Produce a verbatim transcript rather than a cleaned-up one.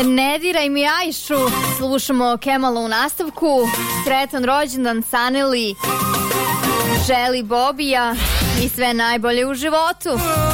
Ne diraj mi Ajšu. Slušamo Kemala u nastavku. Sretan rođendan Saneli, želi Bobija i sve najbolje u životu.